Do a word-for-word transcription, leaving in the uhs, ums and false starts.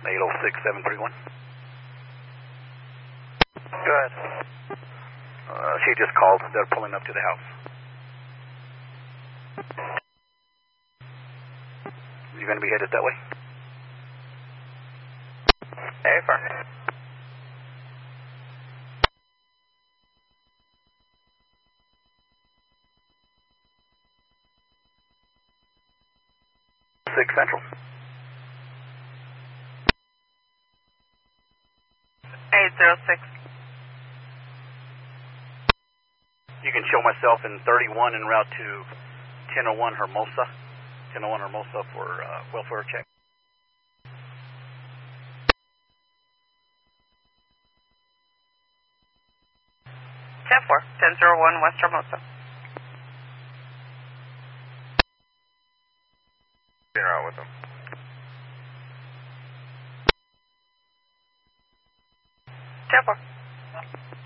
eight oh six, seven three one. Go ahead. Uh, she just called. They're pulling up to the house. You going to be headed that way? Hey, firm. six Central. eight zero six. You can show myself in thirty-one en route to ten oh one Hermosa. ten oh one Hermosa for uh, welfare check. ten four, ten oh one West Hermosa. Being out with them. ten four.